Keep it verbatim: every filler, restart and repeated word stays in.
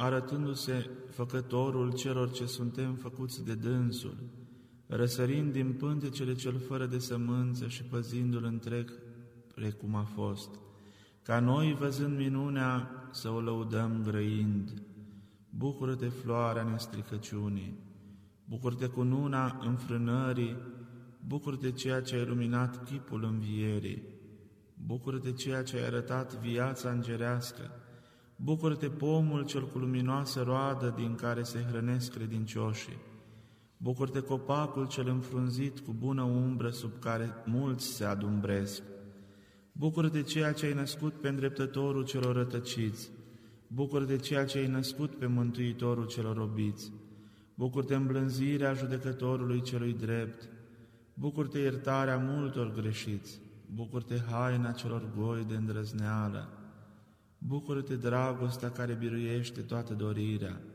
arătându-se făcătorul celor ce suntem făcuți de dânsul, răsărind din pântecele cel fără de sămânță și păzindu-l întreg precum a fost, ca noi, văzând minunea, să o lăudăm grăind. Bucură-te, floarea nestricăciunii, bucură-te cu nuna înfrânării, bucură-te ceea ce ai luminat chipul învierii, bucură-te ceea ce ai arătat viața îngerească, bucură-te pomul cel cu luminoasă roadă din care se hrănesc credincioșii, bucură-te copacul cel înfrunzit cu bună umbră sub care mulți se adumbresc, bucură-te ceea ce ai născut pe îndreptătorul celor rătăciți, bucură-te ceea ce ai născut pe mântuitorul celor robiți, bucură-te îmblânzirea judecătorului celui drept, bucură-te iertarea multor greșiți, bucură-te haina celor goi de îndrăzneală, bucură-te dragostea care biruiește toată dorirea,